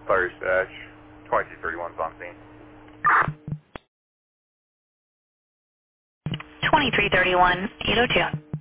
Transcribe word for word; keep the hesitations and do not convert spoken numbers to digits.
Fire Stash, twenty-two thirty-one's on scene. twenty-three thirty-one, eight oh two.